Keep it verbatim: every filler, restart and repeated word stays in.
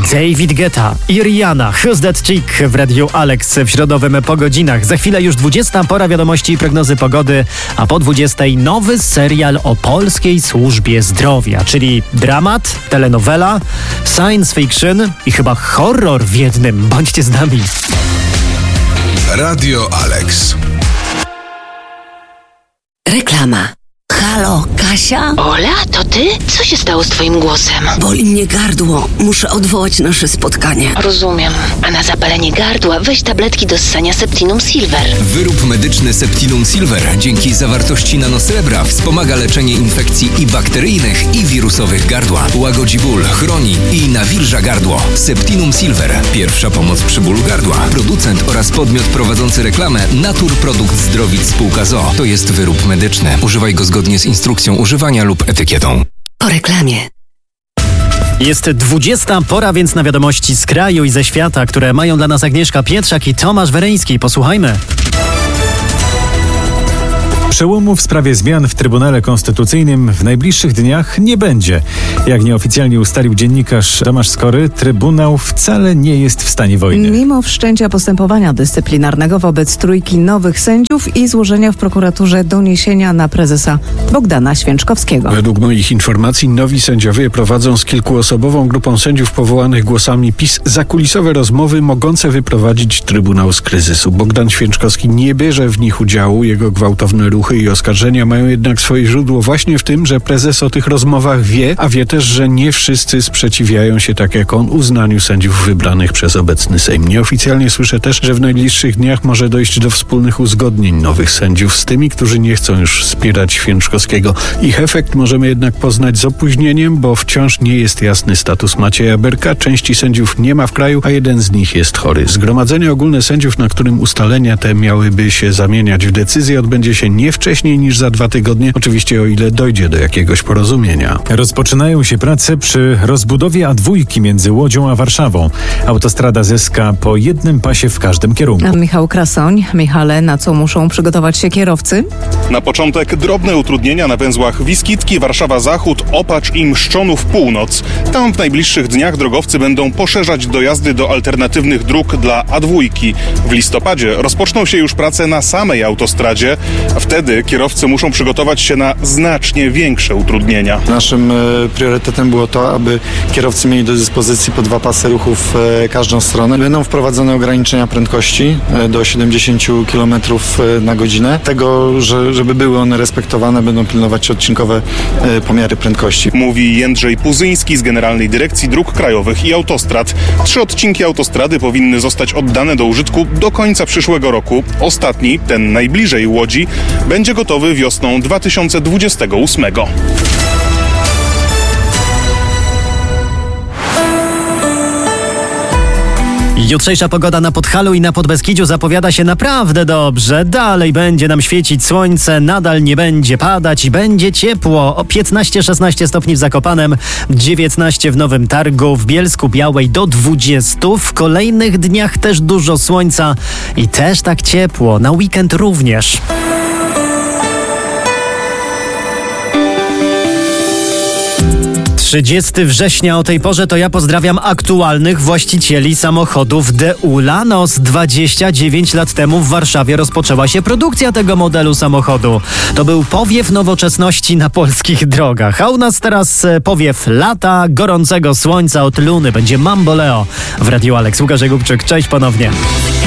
David Guetta i Rihanna, Who's That Chick w Radiu Alex w środowym Po godzinach. Za chwilę już dwudziesta, pora wiadomości i prognozy pogody, a po dwudziestej nowy serial o polskiej służbie zdrowia, czyli dramat, telenowela, science fiction i chyba horror w jednym. Bądźcie z nami. Radio Alex. Reklama. Halo, Kasia? Ola, to ty? Co się stało z twoim głosem? Boli mnie gardło. Muszę odwołać nasze spotkanie. Rozumiem. A na zapalenie gardła weź tabletki do ssania Septinum Silver. Wyrób medyczny Septinum Silver dzięki zawartości nanosrebra wspomaga leczenie infekcji i bakteryjnych, i wirusowych gardła. Łagodzi ból, chroni i nawilża gardło. Septinum Silver. Pierwsza pomoc przy bólu gardła. Producent oraz podmiot prowadzący reklamę Natur Produkt Zdrowic Spółka z o o. To jest wyrób medyczny. Używaj go zgodnie z instrukcją używania lub etykietą. Po reklamie. Jest dwudziesta, pora więc na wiadomości z kraju i ze świata, które mają dla nas Agnieszka Pietrzak i Tomasz Wereński. Posłuchajmy. Przełomu w sprawie zmian w Trybunale Konstytucyjnym w najbliższych dniach nie będzie. Jak nieoficjalnie ustalił dziennikarz Tomasz Skory, Trybunał wcale nie jest w stanie wojny. Mimo wszczęcia postępowania dyscyplinarnego wobec trójki nowych sędziów i złożenia w prokuraturze doniesienia na prezesa Bogdana Święczkowskiego. Według moich informacji nowi sędziowie prowadzą z kilkuosobową grupą sędziów powołanych głosami PiS zakulisowe rozmowy mogące wyprowadzić Trybunał z kryzysu. Bogdan Święczkowski nie bierze w nich udziału, jego gwałtowne ruchy i oskarżenia mają jednak swoje źródło właśnie w tym, że prezes o tych rozmowach wie, a wie też, że nie wszyscy sprzeciwiają się tak jak on uznaniu sędziów wybranych przez obecny Sejm. Nieoficjalnie słyszę też, że w najbliższych dniach może dojść do wspólnych uzgodnień nowych sędziów z tymi, którzy nie chcą już wspierać Święczkowskiego. Ich efekt możemy jednak poznać z opóźnieniem, bo wciąż nie jest jasny status Macieja Berka. Części sędziów nie ma w kraju, a jeden z nich jest chory. Zgromadzenie ogólne sędziów, na którym ustalenia te miałyby się zamieniać w decyzje, odbędzie się nie wcześniej niż za dwa tygodnie, oczywiście o ile dojdzie do jakiegoś porozumienia. Rozpoczynają się prace przy rozbudowie A dwa między Łodzią a Warszawą. Autostrada zyska po jednym pasie w każdym kierunku. A Michał Krasoń. Michale, na co muszą przygotować się kierowcy? Na początek drobne utrudnienia na węzłach Wiskitki, Warszawa Zachód, Opacz i Mszczonów Północ. Tam w najbliższych dniach drogowcy będą poszerzać dojazdy do alternatywnych dróg dla A dwa. W listopadzie rozpoczną się już prace na samej autostradzie. Wtedy kierowcy muszą przygotować się na znacznie większe utrudnienia. Naszym e, priorytetem było to, aby kierowcy mieli do dyspozycji po dwa pasy ruchu w e, każdą stronę. Będą wprowadzone ograniczenia prędkości e, do siedemdziesiąt kilometrów na godzinę. Tego, że, żeby były one respektowane, będą pilnować odcinkowe e, pomiary prędkości. Mówi Jędrzej Puzyński z Generalnej Dyrekcji Dróg Krajowych i Autostrad. Trzy odcinki autostrady powinny zostać oddane do użytku do końca przyszłego roku. Ostatni, ten najbliżej Łodzi, będzie gotowy wiosną dwa tysiące dwudziestego ósmego. Jutrzejsza pogoda na Podhalu i na Podbeskidziu zapowiada się naprawdę dobrze. Dalej będzie nam świecić słońce, nadal nie będzie padać i będzie ciepło. O piętnaście szesnaście stopni w Zakopanem, dziewiętnaście w Nowym Targu, w Bielsku Białej do dwudziestu. W kolejnych dniach też dużo słońca i też tak ciepło. Na weekend również. trzydziestego września o tej porze to ja pozdrawiam aktualnych właścicieli samochodów Daewoo Lanos. dwadzieścia dziewięć lat temu w Warszawie rozpoczęła się produkcja tego modelu samochodu. To był powiew nowoczesności na polskich drogach. A u nas teraz powiew lata, gorącego słońca od luny. Będzie Mamboleo w Radiu Alex. Łukasz Jakubczyk, cześć ponownie.